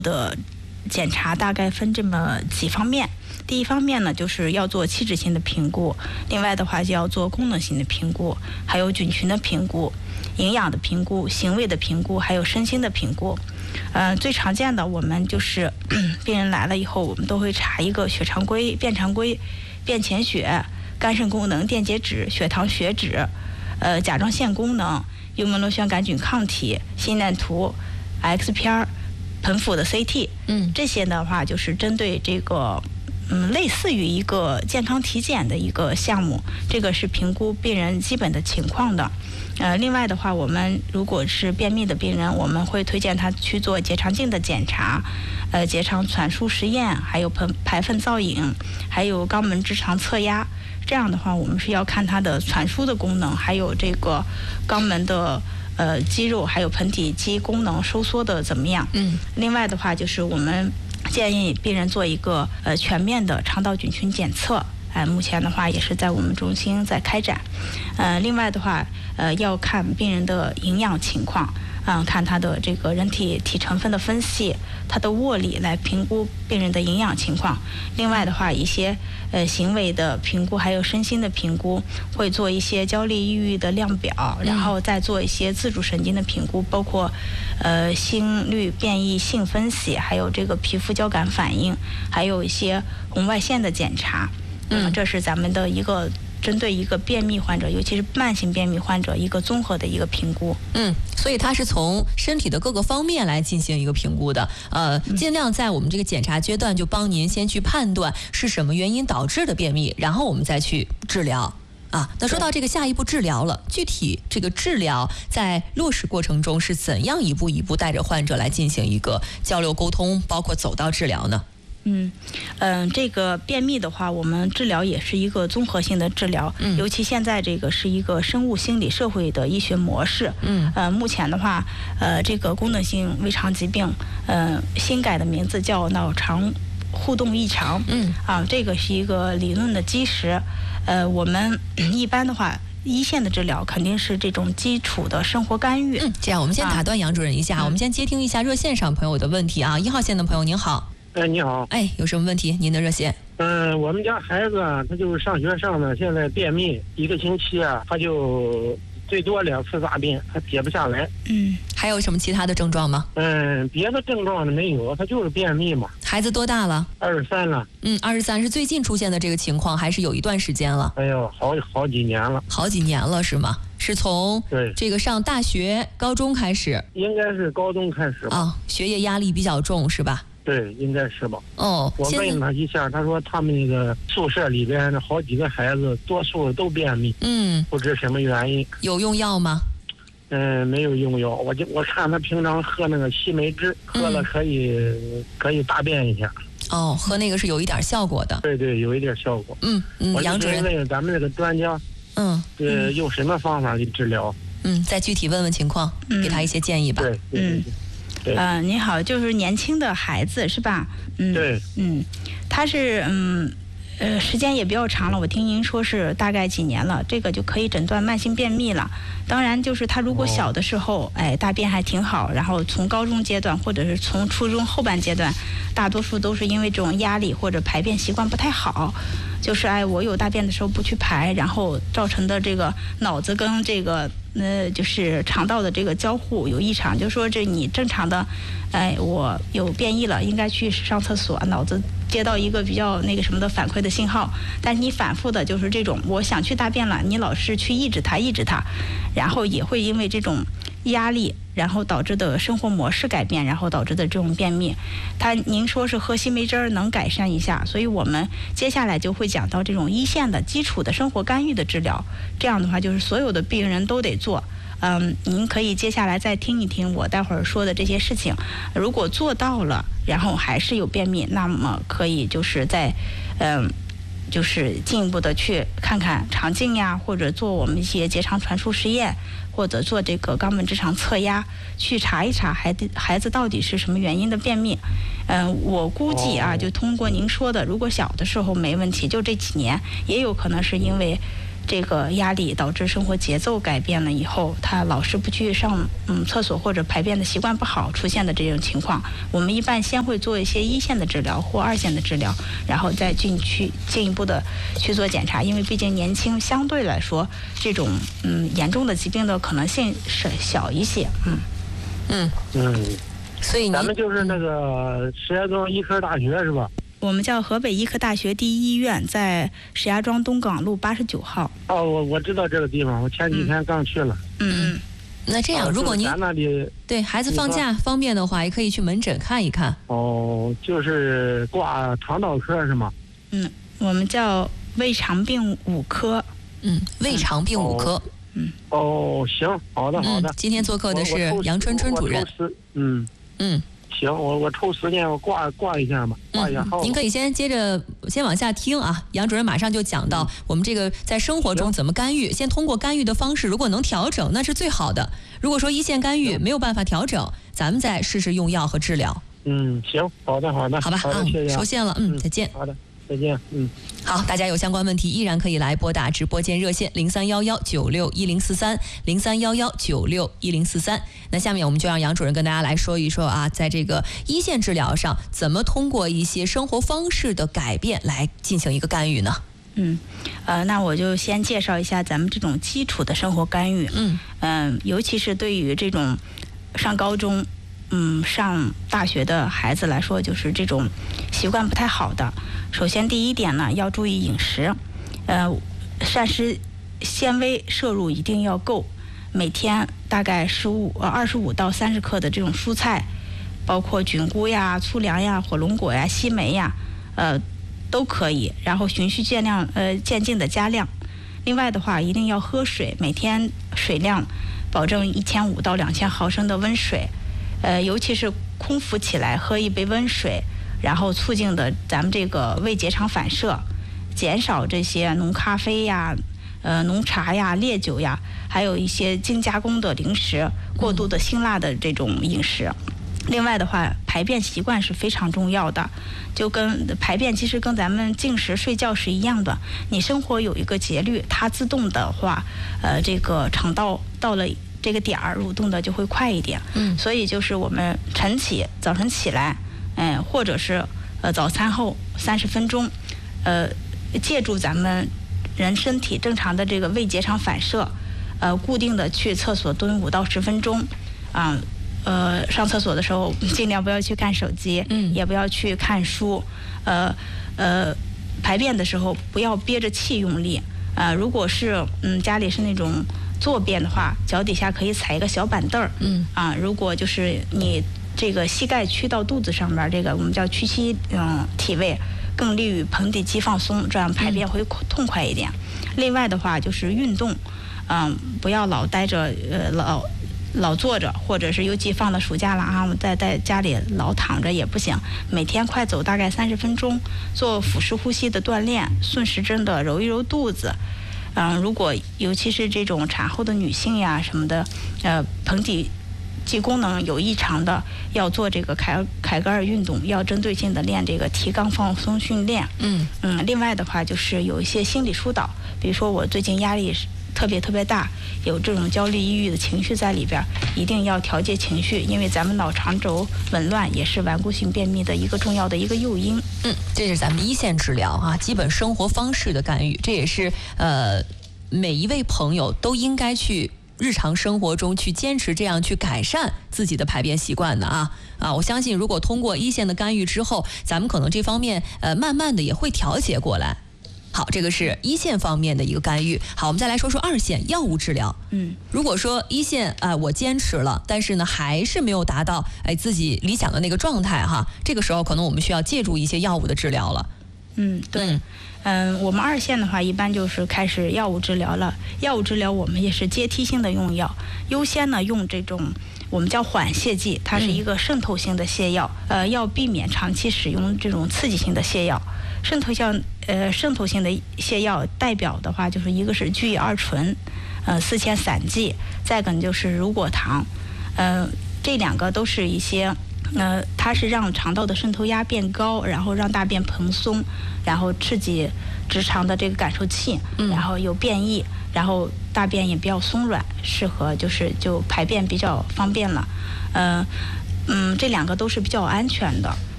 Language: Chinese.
的检查大概分这么几方面。第一方面呢，就是要做器质性的评估，另外的话就要做功能性的评估，还有菌群的评估、营养的评估、行为的评估，还有身心的评估。最常见的我们就是病人来了以后，我们都会查一个血常规、便常规、便潜血、肝肾功能、电解质、血糖血脂、甲状腺功能、幽门螺旋杆菌抗体、心电图、X 片、盆腹的 CT。这些的话就是针对这个类似于一个健康体检的一个项目，这个是评估病人基本的情况的。另外的话，我们如果是便秘的病人，我们会推荐他去做结肠镜的检查，结肠传输实验，还有排粪造影，还有肛门直肠测压。这样的话，我们是要看他的传输的功能，还有这个肛门的肌肉，还有盆底肌功能收缩的怎么样。另外的话，就是我们建议病人做一个全面的肠道菌群检测。目前的话也是在我们中心在开展。另外的话，要看病人的营养情况，看他的这个人体体成分的分析，他的握力来评估病人的营养情况。另外的话，一些行为的评估，还有身心的评估，会做一些焦虑抑郁的量表，然后再做一些自主神经的评估，包括心率变异性分析，还有这个皮肤交感反应，还有一些红外线的检查。这是咱们的一个针对一个便秘患者，尤其是慢性便秘患者一个综合的一个评估。 所以它是从身体的各个方面来进行一个评估的。尽量在我们这个检查阶段就帮您先去判断是什么原因导致的便秘，然后我们再去治疗。那说到这个下一步治疗了，具体这个治疗在落实过程中是怎样一步一步带着患者来进行一个交流沟通，包括走到治疗呢？ 这个便秘的话，我们治疗也是一个综合性的治疗，尤其现在这个是一个生物心理社会的医学模式。目前的话，这个功能性胃肠疾病，新改的名字叫脑肠互动异常。这个是一个理论的基石。我们一般的话，一线的治疗肯定是这种基础的生活干预。 这样我们先打断杨主任一下，我们先接听一下热线上朋友的问题啊。1号线的朋友您好。 你好。 有什么问题？您的热线。 我们家孩子他就是上学上的，现在便秘，1个星期他就最多2次大便，他解不下来。 还有什么其他的症状吗？ 别的症状没有，他就是便秘嘛。 孩子多大了 ？23了。 23是最近出现的这个情况，还是有一段时间了？ 哎呦，好几年了。 好几年了是吗？是从这个上大学、高中开始？ 应该是高中开始吧。 学业压力比较重是吧？ 对，应该是吧。 我问他一下，他说他们那个宿舍里边好几个孩子，多数都便秘。不知什么原因。 有用药吗？ 没有用药。我看他平常喝那个西梅汁，喝了可以大便一下。 喝那个是有一点效果的。 对，有一点效果。 杨主任， 问咱们这个专家，用什么方法去治疗？ 再具体问问情况，给他一些建议吧。 你好，就是年轻的孩子是吧？他是时间也比较长了，我听您说是大概几年了，这个就可以诊断慢性便秘了。当然，就是他如果小的时候，大便还挺好，然后从高中阶段或者是从初中后半阶段，大多数都是因为这种压力或者排便习惯不太好，就是我有大便的时候不去排，然后造成的这个脑子跟这个就是肠道的这个交互有异常，就说这你正常的，我有便意了，应该去上厕所，脑子接到一个比较那个什么的反馈的信号，但是你反复的就是这种我想去大便了，你老是去抑制它，然后也会因为这种压力，然后导致的生活模式改变，然后导致的这种便秘。您说是喝西梅汁能改善一下，所以我们接下来就会讲到这种一线的基础的生活干预的治疗。这样的话，就是所有的病人都得做。您可以接下来再听一听我待会儿说的这些事情。如果做到了，然后还是有便秘，那么可以就是在就是进一步的去看看肠镜呀，或者做我们一些结肠传输实验，或者做这个肛门直肠测压，去查一查孩子到底是什么原因的便秘。我估计就通过您说的，如果小的时候没问题，就这几年，也有可能是因为这个压力导致生活节奏改变了以后，他老是不去上厕所或者排便的习惯不好出现的这种情况，我们一般先会做一些1线的治疗或2线的治疗，然后再进一步的去做检查，因为毕竟年轻相对来说这种严重的疾病的可能性是小一些。 所以咱们就是那个石家庄医科大学是吧？ 我们叫河北医科大学第一医院，在石家庄东港路89号。 哦，我知道这个地方，我前几天刚去了。 那这样，如果您咱那里对孩子放假方便的话，也可以去门诊看一看。 哦，就是挂肠道科是吗？ 我们叫胃肠病5科。 胃肠病5科。 哦，行，好的。 今天做客的是杨春春主任。 行，我抽时间我挂一下吧，挂一下号。 您可以先往下听啊，杨主任马上就讲到我们这个在生活中怎么干预。先通过干预的方式，如果能调整，那是最好的。如果说1线干预没有办法调整，咱们再试试用药和治疗。 行，好的。好吧，谢谢。 收线了，再见。 好的，再见。 好，大家有相关问题依然可以来拨打直播间热线0311961043，0311961043。那下面我们就让杨主任跟大家来说一说啊，在这个1线治疗上，怎么通过一些生活方式的改变来进行一个干预呢？ 那我就先介绍一下咱们这种基础的生活干预。尤其是对于这种上高中上大学的孩子来说，就是这种习惯不太好的。首先第一点呢，要注意饮食，膳食纤维摄入一定要够，每天大概25到30克的这种蔬菜，包括菌菇呀、粗粮呀、火龙果呀、西梅呀，都可以。然后循序渐进的加量。另外的话，一定要喝水，每天水量保证1500到2000毫升的温水。尤其是空腹起来喝一杯温水，然后促进的咱们这个胃结肠反射，减少这些浓咖啡呀、浓茶呀、烈酒呀，还有一些精加工的零食、过度的辛辣的这种饮食。另外的话，排便习惯是非常重要的，就跟排便其实跟咱们进食睡觉是一样的，你生活有一个节律，它自动的话，这个肠道到了这个点儿蠕动的就会快一点。所以就是我们早晨起来，或者是早餐后30分钟，借助咱们人身体正常的这个胃结肠反射，固定的去厕所蹲5到10分钟，上厕所的时候尽量不要去看手机，也不要去看书，排便的时候不要憋着气用力，如果是家里是那种坐便的话，脚底下可以踩一个小板凳儿，如果就是你这个膝盖屈到肚子上边，这个我们叫屈膝体位，更利于盆底肌放松，这样排便会痛快一点。另外的话就是运动，不要老待着老坐着，或者是尤其放了暑假了啊，我们在家里老躺着也不行，每天快走大概30分钟，做腹式呼吸的锻炼，顺时针的揉一揉肚子。如果尤其是这种产后的女性呀什么的，盆底肌功能有异常的，要做这个凯格尔运动，要针对性的练这个提肛放松训练。另外的话就是有一些心理疏导，比如说我最近压力特别大，有这种焦虑抑郁的情绪在里边，一定要调节情绪，因为咱们脑肠轴紊乱也是顽固性便秘的一个重要的一个诱因。 这是咱们1线治疗啊，基本生活方式的干预，这也是每一位朋友都应该去日常生活中去坚持这样去改善自己的排便习惯的啊！我相信如果通过1线的干预之后，咱们可能这方面慢慢的也会调节过来。好，这个是1线方面的一个干预。好，我们再来说说2线药物治疗。如果说1线我坚持了，但是呢还是没有达到自己理想的那个状态哈，这个时候可能我们需要借助一些药物的治疗了。 对。我们2线的话，一般就是开始药物治疗了。药物治疗我们也是阶梯性的用药，优先呢用这种我们叫缓泻剂，它是一个渗透性的泻药，要避免长期使用这种刺激性的泻药。渗透性的泻药代表的话，就是一个是聚乙二醇，4钱散剂，再一个就是乳果糖，这2个都是一些它是让肠道的渗透压变高，然后让大便蓬松，然后刺激直肠的这个感受器，然后有便意，然后大便也比较松软，适合就排便比较方便了。这2个都是比较安全的。